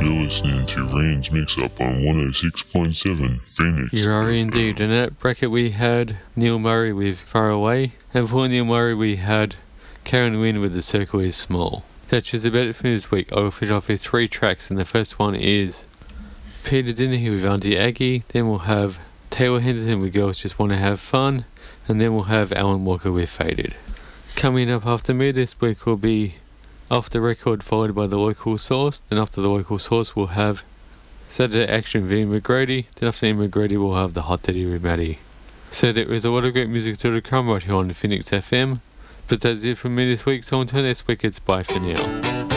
You're listening to Rain's Mix Up on 106.7 Phoenix. You are indeed. In that bracket we had Neil Murray with Far Away, and for Neil Murray we had Karen Wynn with The Circle Is Small. That's just about it for this week. I will finish off with 3 tracks, and the first one is Peter Dinnehy with Auntie Aggie, then we'll have Taylor Henderson with Girls Just Want to Have Fun, and then we'll have Alan Walker with Faded. Coming up after me this week will be Off the Record, followed by The Local Source. Then after The Local Source we'll have Saturday Action with Ian McGrady. Then after Ian McGrady we'll have The Hot Daddy with Maddie. So there is a lot of great music still to come right here on the Phoenix FM. But that's it from me this week, so until next week, it's bye for now.